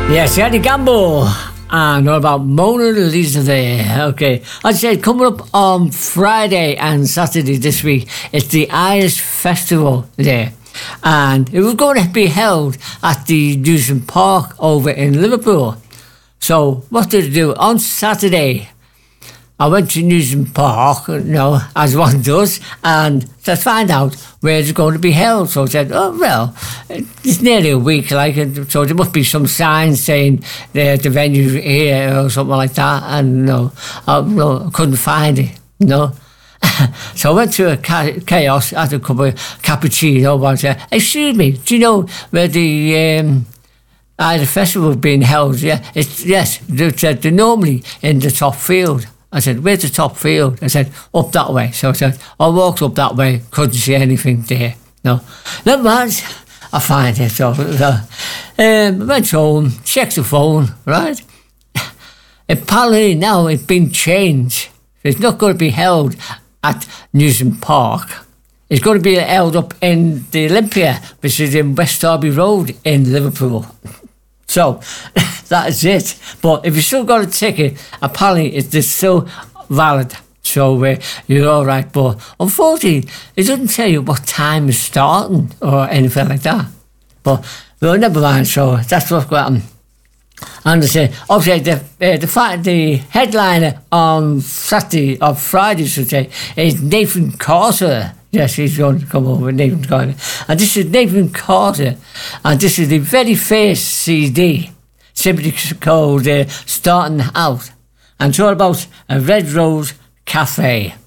Yes, Eddie Gamble. And what about Mona Lisa there? Okay. As I said, coming up on Friday and Saturday this week, it's the Irish Festival there. And it was going to be held at the Newsom Park over in Liverpool. So what did I do? On Saturday, I went to Newsom Park, as one does, and to find out where it's going to be held. So I said, oh, well, it's nearly a week, so there must be some signs saying the venue's here or something like that. And I couldn't find it, So I went to a Chaos, had a cup of cappuccino, and said, excuse me, do you know where the Irish Festival is being held? Yeah, yes, they said they're normally in the top field. I said, where's the top field? I said, up that way. So I said, I walked up that way, couldn't see anything there. No. Never mind, I find it. So I went home, checked the phone, right? Apparently now it's been changed. It's not going to be held at Newsom Park. It's going to be held up in the Olympia, which is in West Derby Road in Liverpool. So, that is it. But if you still got a ticket, apparently it's still valid. So, you're all right. But unfortunately, it doesn't tell you what time it's starting or anything like that. But, well, never mind. So, that's what's going to happen. And I say, obviously, the headliner on Friday, should say, is Nathan Carter. Yes, he's going to come over, Nathan Carter. And this is Nathan Carter. And this is the very first CD, simply called Starting Out. And it's all about a Red Rose Cafe.